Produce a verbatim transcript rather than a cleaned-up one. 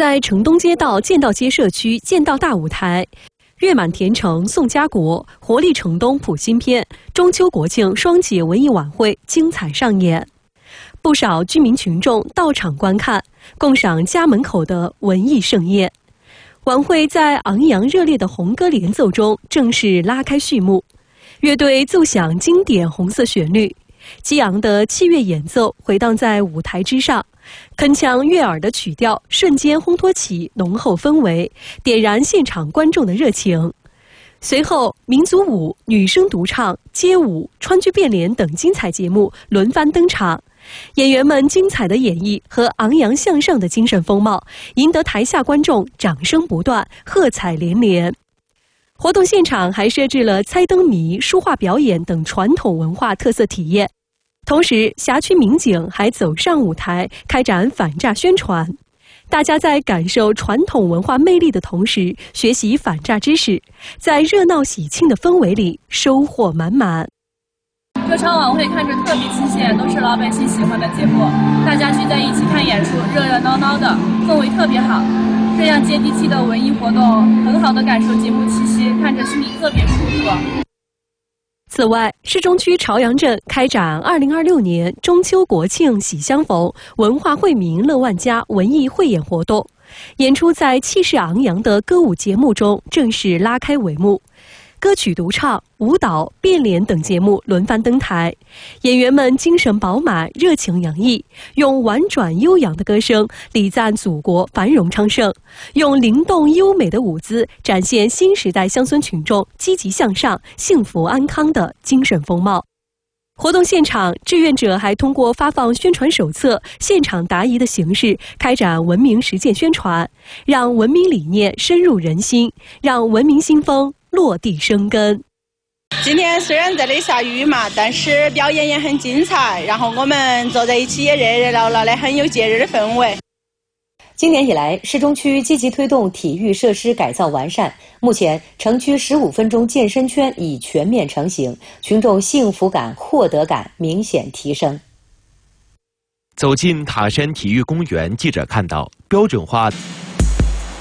在城东街道剑道街社区剑道大舞台，月满田城宋家国、活力城东谱新篇中秋国庆双节文艺晚会精彩上演，不少居民群众到场观看，共赏家门口的文艺盛宴。晚会在昂扬热烈的红歌连奏中正式拉开序幕，乐队奏响经典红色旋律，激昂的器乐演奏回荡在舞台之上，铿锵悦耳的曲调瞬间烘托起浓厚氛围，点燃现场观众的热情。随后，民族舞、女声独唱、街舞、川剧变脸等精彩节目轮番登场，演员们精彩的演绎和昂扬向上的精神风貌，赢得台下观众掌声不断，喝彩连连。活动现场还设置了猜灯谜、书画表演等传统文化特色体验。同时，辖区民警还走上舞台，开展反诈宣传。大家在感受传统文化魅力的同时，学习反诈知识，在热闹喜庆的氛围里收获满满。 这场晚会看着特别新鲜，都是老百姓喜欢的节目，大家聚在一起看演出，热热闹闹的，氛围特别好。这样接地气的文艺活动，很好的感受节目气息，看着心里特别舒服。 此外，市中区朝阳镇开展二零二六年中秋国庆喜相逢，文化惠民乐万家文艺汇演活动，演出在气势昂扬的歌舞节目中正式拉开帷幕。歌曲独唱、舞蹈、变脸等节目轮番登台，演员们精神饱满、热情洋溢，用婉转悠扬的歌声礼赞祖国繁荣昌盛，用灵动优美的舞姿展现新时代乡村群众积极向上、幸福安康的精神风貌。活动现场，志愿者还通过发放宣传手册、现场答疑的形式，开展文明实践宣传，让文明理念深入人心，让文明新风落地生根。 今天虽然这里下雨嘛，但是表演也很精彩，然后我们坐在一起也热热闹闹的，很有节日的氛围。 今年以来，市中区积极推动体育设施改造完善，目前城区十五分钟健身圈已全面成型，群众幸福感、获得感明显提升。 走进塔山体育公园，记者看到标准化